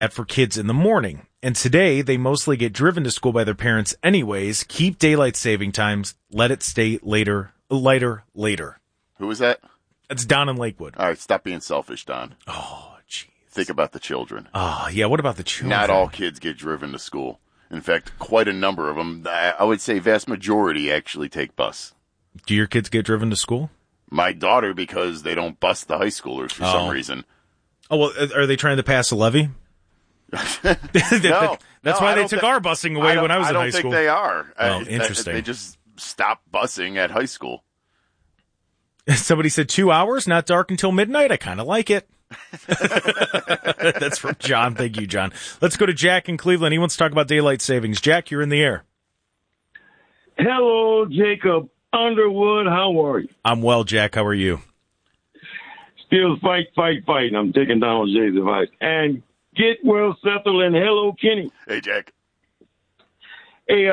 for kids in the morning. And today, they mostly get driven to school by their parents anyways. Keep daylight saving times. Let it stay lighter. Who is that? That's Don in Lakewood. All right, stop being selfish, Don. Oh, jeez. Think about the children. Oh, yeah, what about the children? Not all kids get driven to school. In fact, quite a number of them, I would say vast majority, actually take bus. Do your kids get driven to school? My daughter, because they don't bus the high schoolers for some reason. Oh, well, are they trying to pass a levy? No. That's why they took our busing away when I was in high school. I don't think they are. Oh, interesting. They just stopped busing at high school. Somebody said 2 hours, not dark until midnight. I kind of like it. That's from John. Thank you, John. Let's go to Jack in Cleveland. He wants to talk about daylight savings. Jack, you're in the air. Hello, Jacob Underwood. How are you? I'm well, Jack. How are you? Still fight. I'm taking Donald J's advice. And get well settled, and hello, Kenny. Hey, Jack. Hey,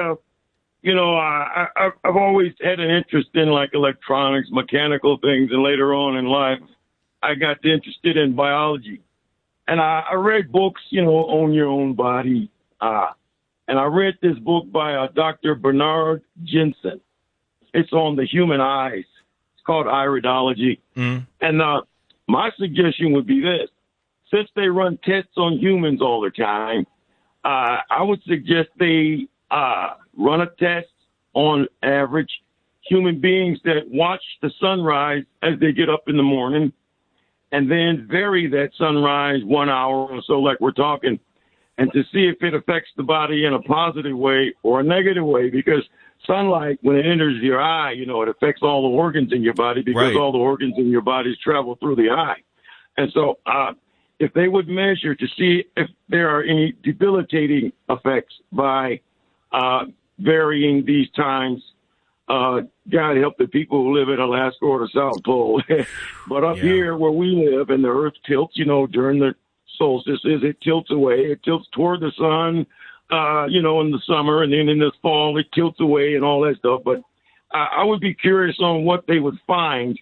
I've always had an interest in like electronics, mechanical things, and later on in life, I got interested in biology. And I read books, on your own body. And I read this book by Dr. Bernard Jensen. It's on the human eyes. It's called iridology. And my suggestion would be this. Since they run tests on humans all the time, I would suggest they run a test on average human beings that watch the sunrise as they get up in the morning, and then vary that sunrise 1 hour or so, like we're talking, and to see if it affects the body in a positive way or a negative way, because sunlight, when it enters your eye, it affects all the organs in your body, because all the organs in your body travel through the eye. And so if they would measure to see if there are any debilitating effects by varying these times, God help the people who live in Alaska or the South Pole. But up here where we live, and the Earth tilts, during the solstices, it tilts away. It tilts toward the sun, in the summer, and then in the fall, it tilts away and all that stuff. But I would be curious on what they would find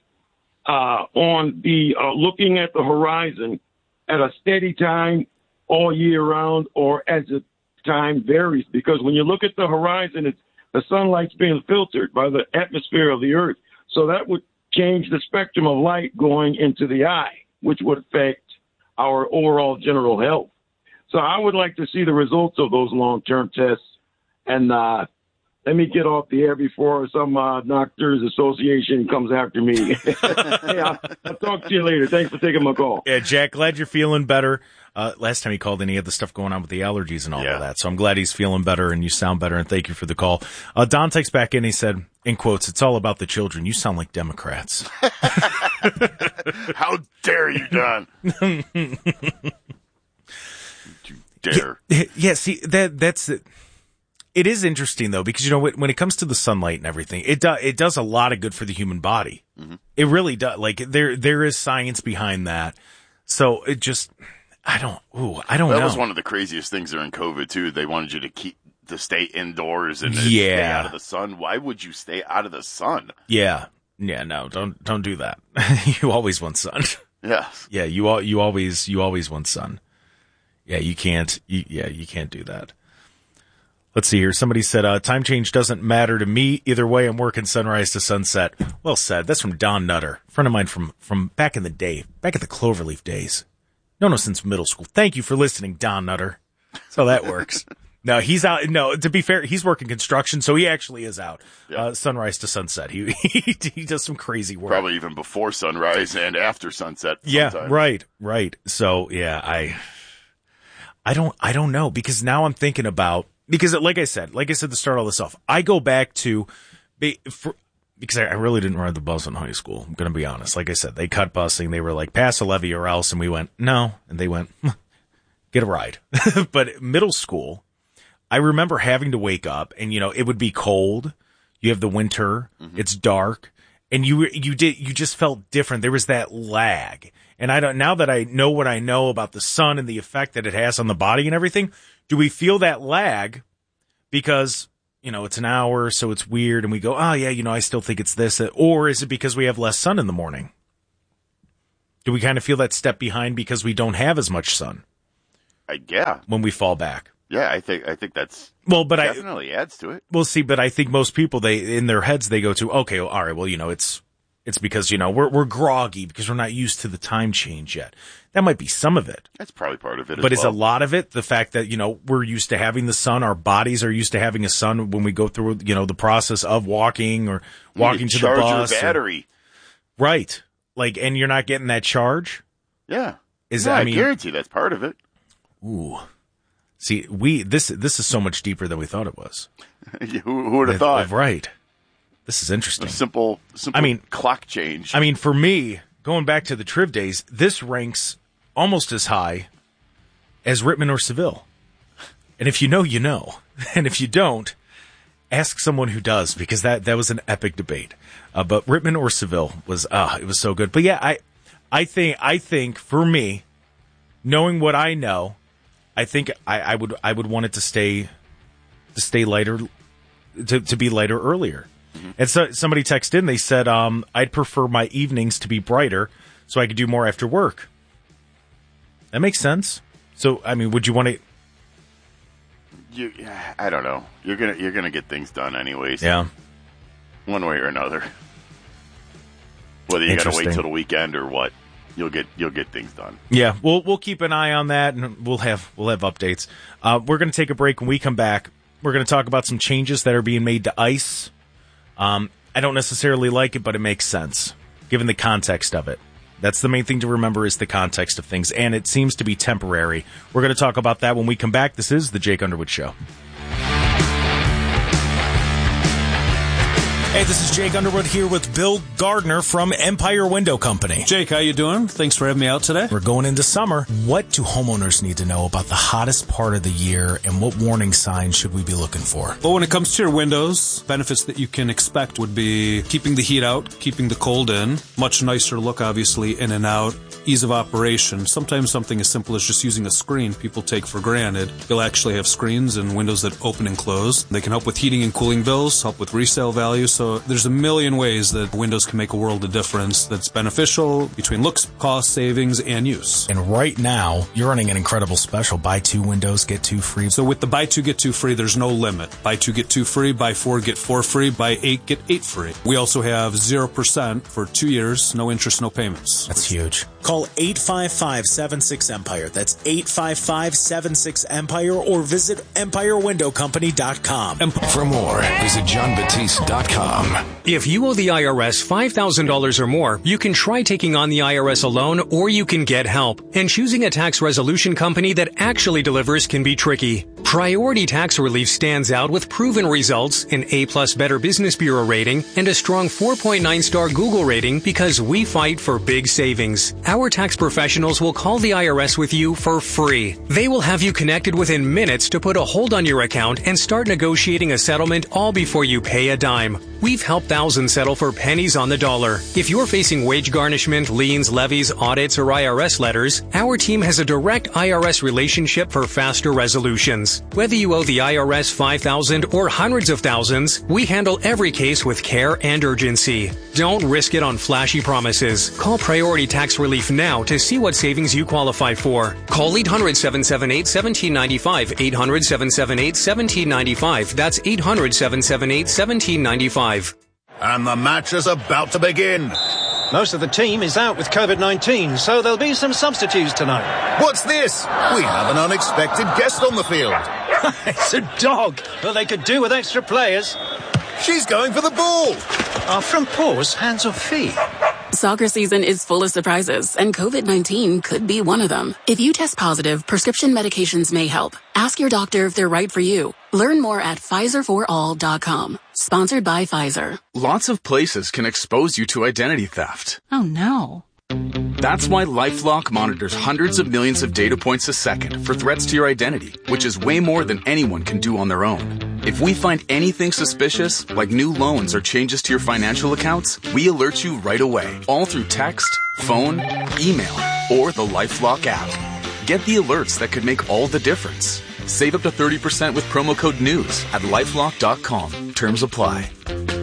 on the looking at the horizon at a steady time all year round, or as the time varies. Because when you look at the horizon, the sunlight's being filtered by the atmosphere of the Earth. So that would change the spectrum of light going into the eye, which would affect our overall general health. So I would like to see the results of those long-term tests. And let me get off the air before some doctors association comes after me. Hey, I'll talk to you later. Thanks for taking my call. Yeah, Jack, glad you're feeling better. Last time he called in, he had the stuff going on with the allergies and all of that. So I'm glad he's feeling better and you sound better, and thank you for the call. Don takes back in, he said, in quotes, "It's all about the children. You sound like Democrats." How dare you, Don? You dare. Yeah, see, that's it. It is interesting, though, because, when it comes to the sunlight and everything, it does a lot of good for the human body. Mm-hmm. It really does. Like, there is science behind that. So it just, I don't know. That was one of the craziest things during COVID, too. They wanted you to stay indoors and stay out of the sun. Why would you stay out of the sun? Yeah. Yeah, no, don't do that. You always want sun. Yes. Yeah, you always want sun. Yeah, you can't do that. Let's see here. Somebody said, time change doesn't matter to me. Either way, I'm working sunrise to sunset. Well said. That's from Don Nutter, a friend of mine from back in the day, back at the Cloverleaf days. No, since middle school. Thank you for listening, Don Nutter. That's how that works. No, he's out. No, to be fair, he's working construction, so he actually is out. Yeah. Sunrise to sunset. He does some crazy work. Probably even before sunrise and after sunset. Yeah, right. So, yeah, I don't know, because now I'm thinking about, because like I said to start all this off, I go back to, because I really didn't ride the bus in high school. I'm going to be honest. Like I said, they cut busing. They were like, pass a levy or else. And we went, no. And they went, get a ride. But middle school, I remember having to wake up and, it would be cold. You have the winter. Mm-hmm. It's dark. And you just felt different. There was that lag. And now that I know what I know about the sun and the effect that it has on the body and everything, do we feel that lag because, it's an hour, so it's weird, and we go, oh, yeah, I still think it's this, or is it because we have less sun in the morning? Do we kind of feel that step behind because we don't have as much sun? Yeah. When we fall back. Yeah, I think that's definitely adds to it. Well, see, but I think most people, in their heads, they go to, okay, all right, well, it's because, we're groggy because we're not used to the time change yet. That might be some of it. That's probably part of it. But is a lot of it the fact that, we're used to having the sun, our bodies are used to having a sun when we go through, the process of walking or walking to the bus. Charge your battery. Right. And you're not getting that charge? Yeah. I guarantee that's part of it. Ooh. See, this is so much deeper than we thought it was. Who would have thought? Right. This is interesting. A simple clock change. For me, going back to the Triv days, this ranks almost as high as Rittman or Seville. And if you know, you know. And if you don't, ask someone who does, because that was an epic debate. But Rittman or Seville was, it was so good. But yeah, I think for me, knowing what I know, I think I would want it to stay lighter, to be lighter earlier. Mm-hmm. And so somebody texted in, they said, I'd prefer my evenings to be brighter so I could do more after work. That makes sense. So, would you want to? I don't know. You're gonna get things done anyways. Yeah. One way or another. Whether you gotta wait till the weekend or what. You'll get things done. Yeah, we'll keep an eye on that, and we'll have updates. We're going to take a break. When we come back, we're going to talk about some changes that are being made to ice. I don't necessarily like it, but it makes sense given the context of it. That's the main thing to remember, is the context of things, and it seems to be temporary. We're going to talk about that when we come back. This is the Jake Underwood Show. Hey, this is Jake Underwood here with Bill Gardner from Empire Window Company. Jake, how you doing? Thanks for having me out today. We're going into summer. What do homeowners need to know about the hottest part of the year, and what warning signs should we be looking for? Well, when it comes to your windows, benefits that you can expect would be keeping the heat out, keeping the cold in, much nicer look, obviously, in and out, ease of operation. Sometimes something as simple as just using a screen people take for granted. You'll actually have screens and windows that open and close. They can help with heating and cooling bills, help with resale value. So there's a million ways that windows can make a world of difference that's beneficial between looks, cost, savings, and use. And right now, you're running an incredible special. Buy 2 windows, get 2 free. So with the buy 2, get 2 free, there's no limit. Buy 2, get 2 free. Buy 4, get 4 free. Buy 8, get 8 free. We also have 0% for 2 years, no interest, no payments. That's huge. Call 855-76-EMPIRE. That's 855-76-EMPIRE, or visit EmpireWindowCompany.com. For more, visit JohnBatiste.com. If you owe the IRS $5,000 or more, you can try taking on the IRS alone, or you can get help. And choosing a tax resolution company that actually delivers can be tricky. Priority Tax Relief stands out with proven results, an A+ Better Business Bureau rating, and a strong 4.9-star Google rating, because we fight for big savings. Our tax professionals will call the IRS with you for free. They will have you connected within minutes to put a hold on your account and start negotiating a settlement all before you pay a dime. We've helped thousands settle for pennies on the dollar. If you're facing wage garnishment, liens, levies, audits, or IRS letters, our team has a direct IRS relationship for faster resolutions. Whether you owe the IRS $5,000 or hundreds of thousands, we handle every case with care and urgency. Don't risk it on flashy promises. Call Priority Tax Relief now to see what savings you qualify for. Call 800-778-1795. 800-778-1795. That's 800-778-1795. And the match is about to begin. Most of the team is out with COVID-19, so there'll be some substitutes tonight. What's this? We have an unexpected guest on the field. It's a dog. Well, they could do with extra players. She's going for the ball. Are front paws hands or feet? Soccer season is full of surprises, and COVID-19 could be one of them. If you test positive, prescription medications may help. Ask your doctor if they're right for you. Learn more at PfizerForAll.com. Sponsored by Pfizer. Lots of places can expose you to identity theft. Oh, no. That's why LifeLock monitors hundreds of millions of data points a second for threats to your identity, which is way more than anyone can do on their own. If we find anything suspicious, like new loans or changes to your financial accounts, we alert you right away, all through text, phone, email, or the LifeLock app. Get the alerts that could make all the difference. Save up to 30% with promo code NEWS at LifeLock.com. Terms apply.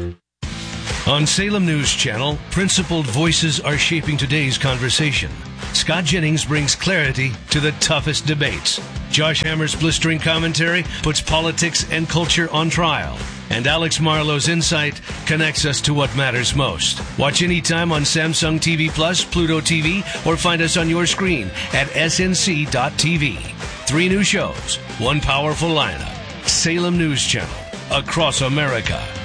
On Salem News Channel, principled voices are shaping today's conversation. Scott Jennings brings clarity to the toughest debates. Josh Hammer's blistering commentary puts politics and culture on trial. And Alex Marlowe's insight connects us to what matters most. Watch anytime on Samsung TV Plus, Pluto TV, or find us on your screen at snc.tv. 3 new shows, 1 powerful lineup. Salem News Channel, across America.